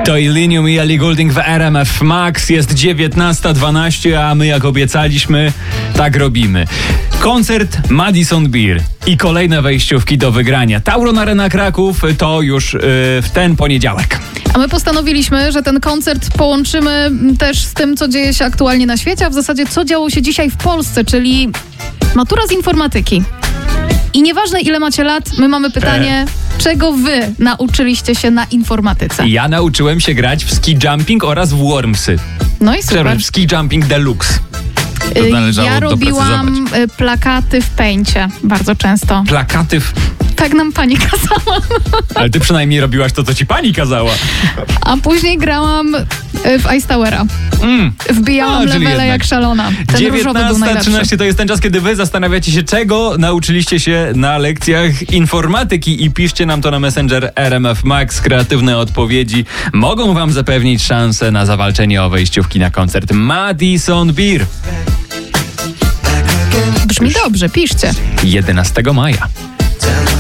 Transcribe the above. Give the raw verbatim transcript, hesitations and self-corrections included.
To Illenium i Ellie Goulding w R M F Max. Jest dziewiętnasta dwanaście, a my jak obiecaliśmy, tak robimy. Koncert Madison Beer i kolejne wejściówki do wygrania. Tauron Arena Kraków to już yy, w ten poniedziałek. A my postanowiliśmy, że ten koncert połączymy też z tym, co dzieje się aktualnie na świecie, a w zasadzie co działo się dzisiaj w Polsce, czyli matura z informatyki. I nieważne ile macie lat, my mamy pytanie, e. czego wy nauczyliście się na informatyce? Ja nauczyłem się grać w ski jumping oraz w Wormsy. No i super. W ski jumping deluxe. Ja robiłam plakaty w Paincie bardzo często. Plakaty w... Tak nam pani kazała. Ale ty przynajmniej robiłaś to, co ci pani kazała. A później grałam w Ice Towera. Mm. Wbijałam no, levele jak szalona. Ten różowy był najlepszy. trzynaście to jest ten czas, kiedy wy zastanawiacie się, czego nauczyliście się na lekcjach informatyki i piszcie nam to na Messenger R M F Max. Kreatywne odpowiedzi mogą wam zapewnić szansę na zawalczenie o wejściówki na koncert Madison Beer. Brzmi dobrze, piszcie. jedenastego maja.